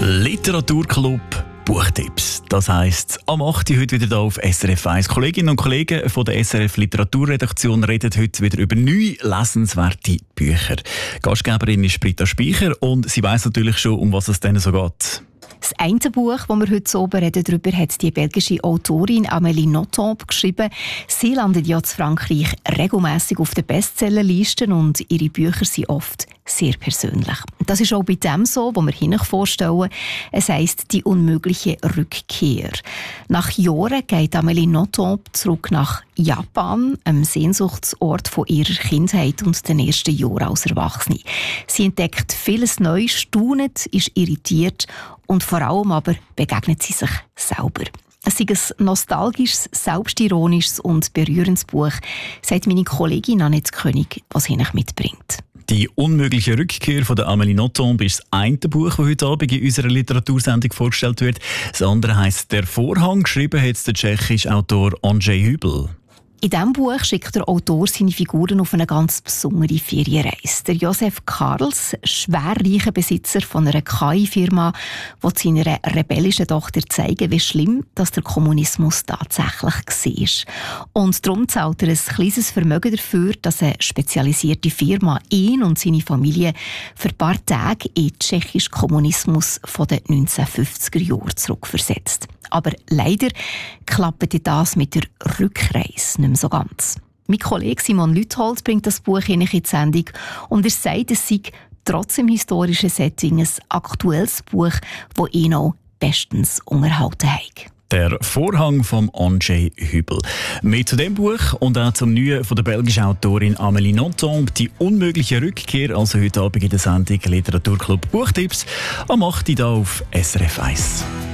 Literaturclub Buchtipps. Das heisst, am 8. heute wieder hier auf SRF 1. Kolleginnen und Kollegen von der SRF Literaturredaktion reden heute wieder über 9 lesenswerte Bücher. Gastgeberin ist Britta Speicher und sie weiss natürlich schon, um was es denn so geht. Das eine Buch, das wir heute so reden, darüber hat die belgische Autorin Amélie Nothomb geschrieben. Sie landet ja in Frankreich regelmässig auf den Bestsellerlisten und ihre Bücher sind oft sehr persönlich. Das ist auch bei dem so, was wir hier vorstellen. Es heisst «Die unmögliche Rückkehr». Nach Jahren geht Amélie Nothomb zurück nach Japan, einem Sehnsuchtsort von ihrer Kindheit und den ersten Jahren als Erwachsene. Sie entdeckt vieles Neues, staunet, ist irritiert und vor allem aber begegnet sie sich selber. Es ist ein nostalgisches, selbstironisches und berührendes Buch, sagt meine Kollegin Annette König, was ihn mitbringt. «Die unmögliche Rückkehr» von der Amélie Nothomb ist das eine Buch, das heute Abend in unserer Literatursendung vorgestellt wird. Das andere heisst «Der Vorhang», geschrieben hat der tschechische Autor Andrzej Hübl. In diesem Buch schickt der Autor seine Figuren auf eine ganz besondere Ferienreise. Der Josef Karls, schwerreicher Besitzer von einer KI-Firma, will seiner rebellischen Tochter zeigen, wie schlimm dass der Kommunismus tatsächlich war. Und darum zahlt er ein kleines Vermögen dafür, dass eine spezialisierte Firma ihn und seine Familie für ein paar Tage in den tschechischen Kommunismus von den 1950er Jahren zurückversetzt. Aber leider klappt das mit der Rückreise nicht mehr so ganz. Mein Kollege Simon Lütholz bringt das Buch in die Sendung und er sagt, es sei trotz dem historischen Setting ein aktuelles Buch, das ihn auch bestens unterhalten hat. «Der Vorhang» von Andrzej Hübl. Mehr zu dem Buch und auch zum Neuen von der belgischen Autorin Amélie Nothomb, «Die unmögliche Rückkehr», also heute Abend in der Sendung Literaturclub Buchtipps, am 8. hier auf SRF 1.